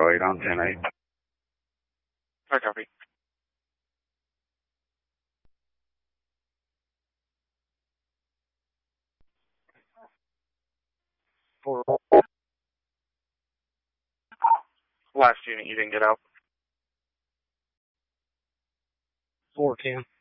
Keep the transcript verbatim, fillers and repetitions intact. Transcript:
eight on ten eight. I copy. Four. Last unit, you didn't get out. Four ten.